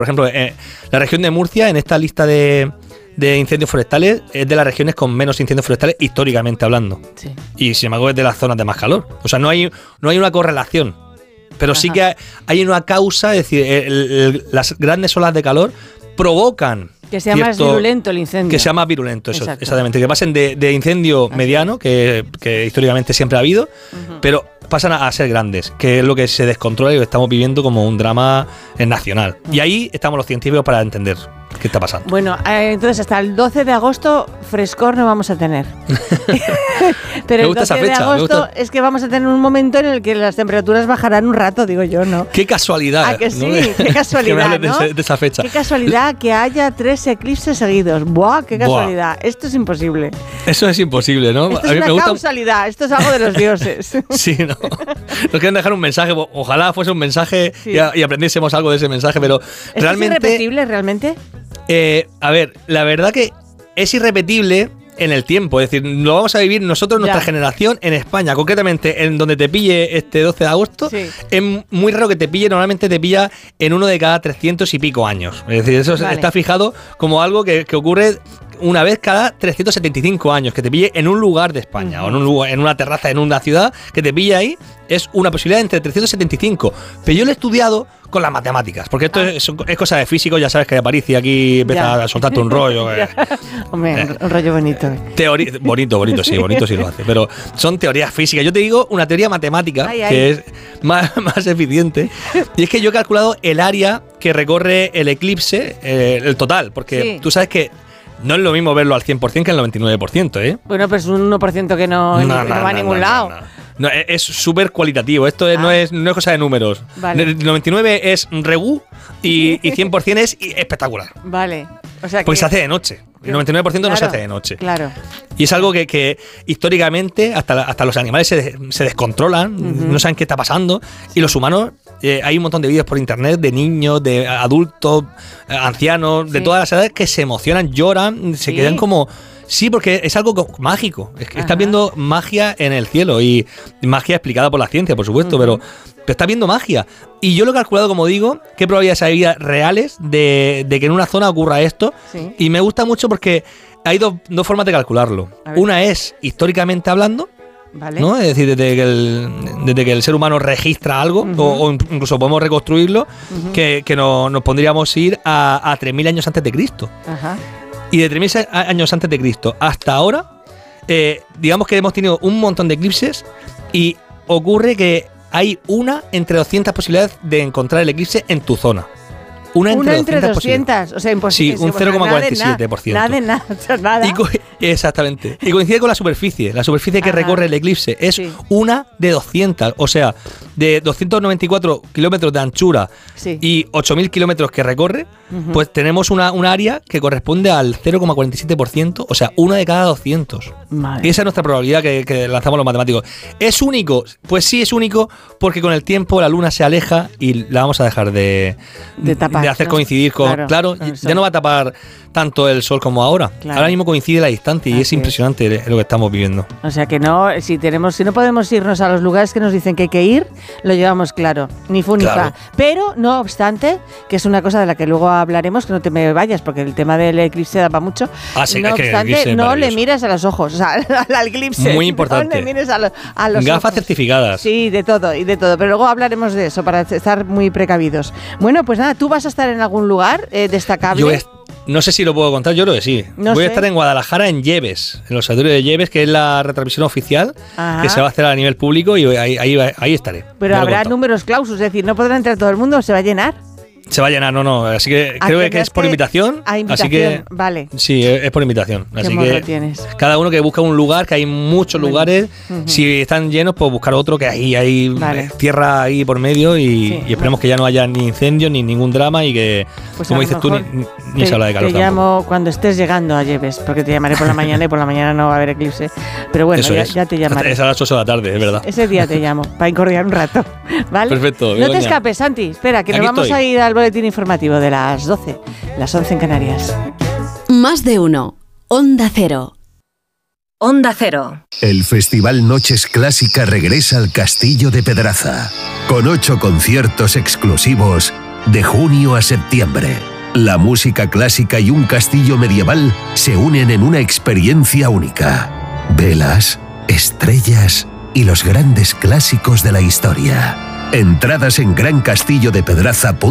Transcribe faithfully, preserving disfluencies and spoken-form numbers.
Por ejemplo, eh, la región de Murcia, en esta lista de, de incendios forestales, es de las regiones con menos incendios forestales históricamente hablando. Sí. Y sin embargo es de las zonas de más calor. O sea, no hay, no hay una correlación. Pero Ajá. sí que hay, hay una causa, es decir, el, el, las grandes olas de calor provocan... Que sea cierto, más virulento el incendio. Que sea más virulento, eso, exactamente. Que pasen de, de incendio Así mediano, que, que históricamente siempre ha habido, uh-huh. pero pasan a, a ser grandes, que es lo que se descontrola y lo estamos viviendo como un drama nacional. Uh-huh. Y ahí estamos los científicos para entender qué está pasando. Bueno, eh, entonces hasta el doce de agosto frescor no vamos a tener. Pero el doce de agosto es que vamos a tener un momento en el que las temperaturas bajarán un rato, digo yo, ¿no? Qué casualidad. ¿A que sí? ¿No? Qué casualidad, que ¿no? de, ese, de esa fecha. Qué casualidad que haya tres eclipses seguidos. ¡Buah! ¡Qué casualidad! Buah. Esto es imposible. Eso es imposible, ¿no? Esto a mí es una me gusta... causalidad. Esto es algo de los dioses. Sí, ¿no? Nos quieren dejar un mensaje. Ojalá fuese un mensaje sí. y, a, y aprendiésemos algo de ese mensaje, pero ¿Esto realmente... es irrepetible realmente? Eh, a ver, la verdad que es irrepetible en el tiempo, es decir, lo vamos a vivir nosotros, nuestra ya. generación en España, concretamente en donde te pille este doce de agosto, sí. es muy raro que te pille, normalmente te pilla en uno de cada trescientos y pico años, es decir, eso vale. está fijado como algo que, que ocurre una vez cada trescientos setenta y cinco años, que te pille en un lugar de España, uh-huh. o en, un lugar, en una terraza, en una ciudad, que te pille ahí, es una posibilidad entre trescientos setenta y cinco, pero yo lo he estudiado con las matemáticas, porque esto ah. es, es cosa de físico, ya sabes que Aparici aquí empieza ya. a soltarte un rollo. eh. Hombre, eh. un rollo bonito. Teoría, bonito, bonito, sí, bonito sí lo hace, pero son teorías físicas. Yo te digo una teoría matemática ay, ay. que es más, más eficiente, y es que yo he calculado el área que recorre el eclipse, eh, el total, porque sí. tú sabes que no es lo mismo verlo al cien por ciento que al noventa y nueve por ciento, ¿eh? Bueno, pues un uno por ciento que no, no, no, no va a ningún no, lado. No, no. No, es súper cualitativo. Esto ah. no, es, no es cosa de números. Vale. El noventa y nueve es regú y, y cien por ciento es espectacular. Vale. O sea Porque que... se hace de noche. El noventa y nueve por ciento claro, no se hace de noche. Claro. Y es algo que, que históricamente hasta, la, hasta los animales se, se descontrolan, uh-huh. no saben qué está pasando. Y los humanos, eh, hay un montón de vídeos por internet de niños, de adultos, ancianos, sí. de todas las edades que se emocionan, lloran, se ¿Sí? quedan como... Sí, porque es algo mágico. Es que estás viendo magia en el cielo y magia explicada por la ciencia, por supuesto, uh-huh. pero, pero estás viendo magia. Y yo lo he calculado, como digo, qué probabilidades hay reales de, de que en una zona ocurra esto. Sí. Y me gusta mucho porque hay dos, dos formas de calcularlo. Una es históricamente hablando. Vale. ¿No? Es decir, desde que el, desde que el ser humano registra algo, uh-huh. o, o incluso podemos reconstruirlo, uh-huh. que, que no, nos podríamos ir a, a tres mil años antes de Cristo. Ajá. Y de tres mil años antes de Cristo hasta ahora, eh, digamos que hemos tenido un montón de eclipses y ocurre que hay una entre doscientas posibilidades de encontrar el eclipse en tu zona. Una entre, Una entre doscientas, o sea, imposible. Sí, un cero coma cuarenta y siete por ciento. Nada de nada, nada, nada. Y co- exactamente. Y coincide con la superficie. La superficie que Ajá. recorre el eclipse es sí. una de doscientas, o sea, de doscientos noventa y cuatro kilómetros de anchura sí. y ocho mil kilómetros que recorre, uh-huh. pues tenemos una, una área que corresponde al cero coma cuarenta y siete por ciento, o sea, una de cada doscientos. Madre. Y esa es nuestra probabilidad que, que lanzamos los matemáticos. ¿Es único? Pues sí, es único porque con el tiempo la luna se aleja y la vamos a dejar de, de, tapar, de hacer ¿no? coincidir con... Claro, claro con ya no va a tapar tanto el sol como ahora. Claro. Ahora mismo coincide la distancia y Así es impresionante es. lo que estamos viviendo. O sea que no, si tenemos, si no podemos irnos a los lugares que nos dicen que hay que ir, lo llevamos claro, ni fu ni claro. fa. Pero no obstante, que es una cosa de la que luego hablaremos, que no te me vayas porque el tema del eclipse da para mucho. Ah, sí, no es que obstante, no le miras a los ojos, o sea, al eclipse. Muy importante. No le mires a, lo, a los Gafas ojos. certificadas. Sí, de todo y de todo. Pero luego hablaremos de eso para estar muy precavidos. Bueno, pues nada, ¿tú vas a estar en algún lugar eh, destacable? Yo es, no sé si lo puedo contar, yo creo que sí. No Voy sé. a estar en Guadalajara, en Lleves, en el Observatorio de Lleves, que es la retransmisión oficial Ajá. que se va a hacer a nivel público y ahí, ahí, ahí estaré. Pero habrá números clausus, es decir, no podrá entrar todo el mundo, se va a llenar. Se va a llenar, no, no. Así que creo que es por invitación. A invitación, así que, vale. Sí, es por invitación. Qué así morro que tienes. Cada uno que busca un lugar, que hay muchos bueno. lugares. Uh-huh. Si están llenos, pues buscar otro, que ahí hay vale. tierra ahí por medio y, sí, y esperemos bueno. que ya no haya ni incendios ni ningún drama y que, pues como dices tú, ni, ni se habla de calor. Te llamo tampoco. Cuando estés llegando a Lleves, porque te llamaré por la mañana y por la mañana no va a haber eclipse. Pero bueno, ya, ya te llamaré. Es a las ocho de la tarde, es verdad. Ese día te llamo, para incordiar un rato. ¿Vale? Perfecto. No te escapes, Santi. Espera, que Aquí nos vamos estoy. a ir al boletín informativo de las doce, las once en Canarias. Más de uno. Onda Cero. Onda Cero. El Festival Noches Clásica regresa al Castillo de Pedraza, con ocho conciertos exclusivos De junio a septiembre, la música clásica y un castillo medieval se unen en una experiencia única. Velas, estrellas y los grandes clásicos de la historia. Entradas en gran castillo de pedraza punto com.